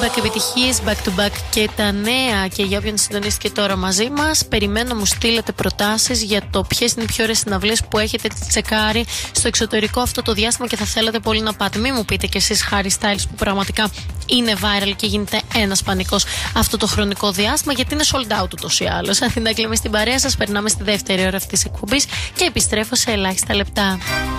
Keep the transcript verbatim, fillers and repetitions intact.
back επιτυχίες, back to back και τα νέα. Και για όποιον συντονίστηκε τώρα μαζί μας, περιμένω να μου στείλετε προτάσεις για το ποιες είναι οι πιο ωραίες συναυλίες που έχετε τσεκάρει στο εξωτερικό αυτό το διάστημα και θα θέλατε πολύ να πάτε. Μην μου πείτε κι εσείς Harry Styles που πραγματικά είναι viral και γίνεται ένας πανικός αυτό το χρονικό διάστημα, γιατί είναι sold out ούτως ή άλλως. Αθηνά Κλεμή στην παρέα σας, περνάμε στη δεύτερη ώρα αυτής της εκπομπής και επιστρέφω σε ελάχιστα λεπτά.